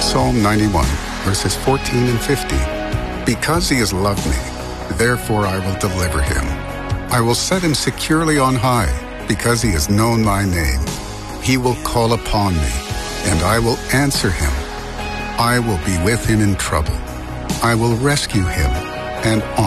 Psalm 91, verses 14 and 15. Because he has loved me, therefore I will deliver him. I will set him securely on high, because he has known my name. He will call upon me, and I will answer him. I will be with him in trouble. I will rescue him and honor